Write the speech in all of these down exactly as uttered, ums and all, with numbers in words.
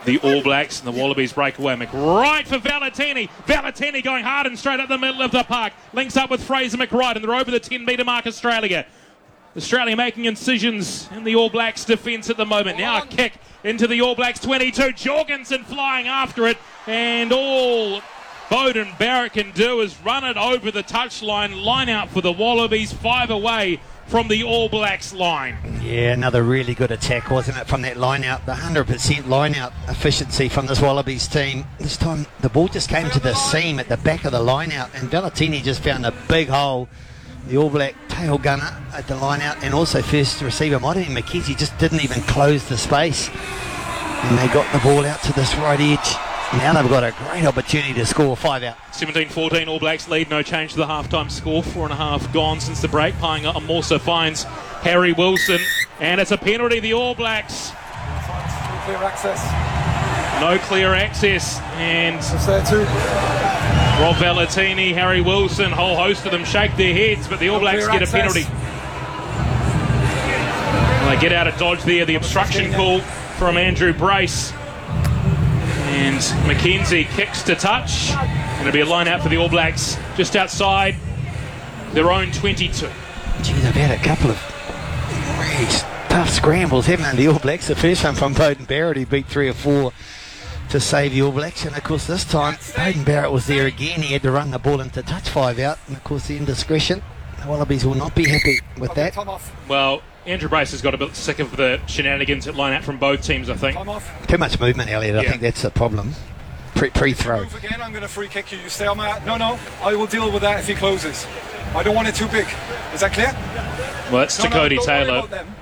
the All Blacks, and the Wallabies break away. McWright for Valetini. Valetini going hard and straight up the middle of the park. Links up with Fraser McWright, and they're over the ten metre mark, Australia. Australia making incisions in the All Blacks defence at the moment. Now a kick into the All Blacks twenty-two. Jorgensen flying after it, and all Beauden Barrett can do is run it over the touchline. Line out for the Wallabies, five away from the All Blacks line. Yeah, another really good attack, wasn't it, from that line out. The one hundred percent line out efficiency from this Wallabies team. This time the ball just came to the seam at the back of the line out, and Valetini just found a big hole. The All Black tail gunner at the line out, and also first receiver Martin McKenzie just didn't even close the space, and they got the ball out to this right edge. Now they've got a great opportunity to score five out. seventeen fourteen All Blacks lead, no change to the half-time score. Four and a half gone since the break. Painga Amosa finds Harry Wilson, and it's a penalty, the All Blacks. No clear access. No clear access, and It's there too. Rob Valetini, Harry Wilson, whole host of them shake their heads, but the All Blacks get a penalty. Well, they get out of dodge there, the obstruction call from Andrew Brace. And McKenzie kicks to touch. And it'll be a line out for the All Blacks just outside their own twenty-two. Gee, they've had a couple of really tough scrambles, haven't they, the All Blacks? The first one from Beauden Barrett, he beat three or four to save the All Blacks. And of course this time, Beauden Barrett was there again. He had to run the ball into touch five out. And of course the indiscretion. The Wallabies will not be happy with that. Well, Andrew Brace has got a bit sick of the shenanigans at line out from both teams, I think. Too much movement, Elliot. I Yeah. think that's the problem. Pre- pre-throw. Move again, I'm going to free kick you. You stay on my... No, no, I will deal with that if he closes. I don't want it too big. Is that clear? Well, it's to No, no, Cody don't worry Taylor. about them.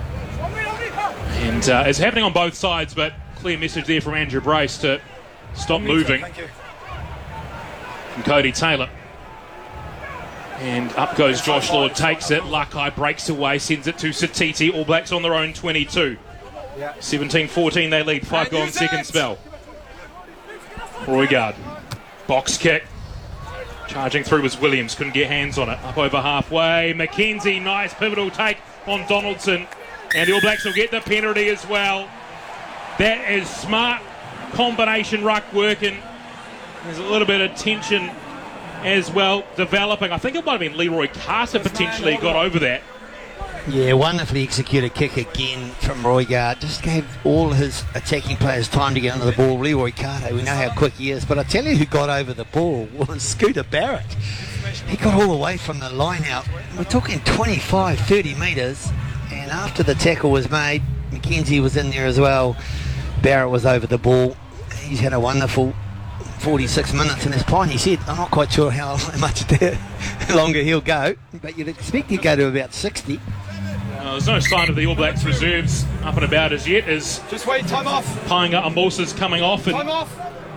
And uh, it's happening on both sides, but clear message there from Andrew Brace to stop moving Thank you. from Cody Taylor. And up goes Josh Lord, takes it. Lakai breaks away, sends it to Satiti. All Blacks on their own twenty-two. Yeah. seventeen fourteen they lead, five gone second spell. Roygard, box kick. Charging through was Williams, couldn't get hands on it. Up over halfway, McKenzie, nice pivotal take on Donaldson. And the All Blacks will get the penalty as well. That is smart combination ruck working. There's a little bit of tension as well developing. I think it might have been Leroy Carter potentially got over that. Yeah, wonderfully executed kick again from Roygard. Just gave all his attacking players time to get under the ball. Leroy Carter, we know how quick he is, but I tell you who got over the ball was Scooter Barrett. He got all the way from the line out. We're talking twenty-five, thirty metres, and after the tackle was made, McKenzie was in there as well. Barrett was over the ball. He's had a wonderful forty-six minutes in his prime. He said, I'm not quite sure how much longer he'll go, but you'd expect he'd go to about sixty. Uh, there's no sign of the All Blacks reserves up and about as yet, as Just wait, time off. Painga Amosa's coming off and Time off.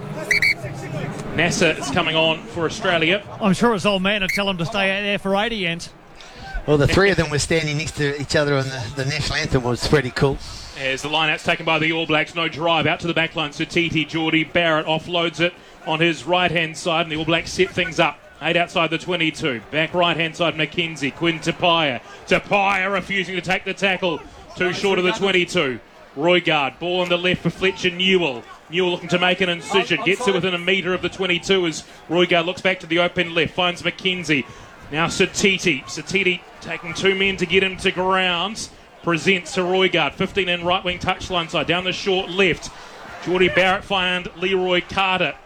Nasser is coming on for Australia. I'm sure his old man would tell him to stay out there for eighty, Ant. Well, the three of them were standing next to each other on the, the national anthem was pretty cool. As the line-out's taken by the All Blacks, no drive out to the back line. Satiti, Geordie Barrett offloads it on his right-hand side, and the All Blacks set things up. Eight outside the twenty-two. Back right-hand side, McKenzie. Quinn Tapia. Tapia refusing to take the tackle. Too short of the twenty-two. Roygard. Ball on the left for Fletcher Newell. Newell looking to make an incision. Gets it within a metre of the twenty-two as Roygard looks back to the open left. Finds McKenzie. Now Satiti. Satiti taking two men to get him to ground. Presents to Roygard. fifteen in right-wing touchline side. Down the short left. Geordie Barrett find Leroy Carter.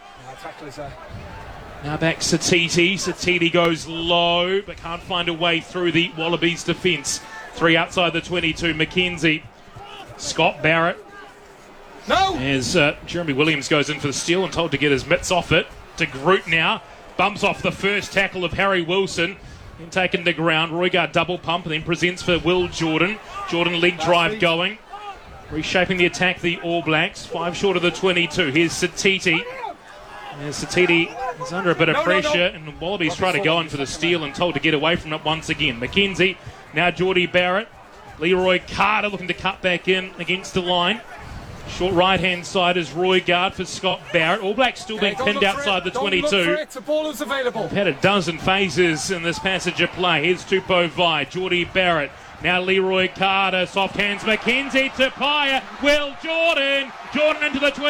Now back Satiti. Satiti goes low, but can't find a way through the Wallabies defence. Three outside the twenty-two. McKenzie. Scott Barrett. No! As uh, Jeremy Williams goes in for the steal and told to get his mitts off it. De Groot now. Bumps off the first tackle of Harry Wilson. Then taken to ground. Roygard double pump and then presents for Will Jordan. Jordan leg drive going. Reshaping the attack, the All Blacks. Five short of the twenty-two. Here's Satiti. As Satiti is under a bit of No, no, pressure, no. and the Wallabies try to go in for the steal and told to get away from it once again. McKenzie, now Geordie Barrett. Leroy Carter looking to cut back in against the line. Short right-hand side is Roygard for Scott Barrett. All Blacks still being Hey, don't pinned look for outside it. the Don't twenty-two. Look for it. The ball is available. We've had a dozen phases in this passage of play. Here's Tupou Vai, Geordie Barrett. Now Leroy Carter, soft hands McKenzie, Tapia, Will Jordan. Jordan into the twenty.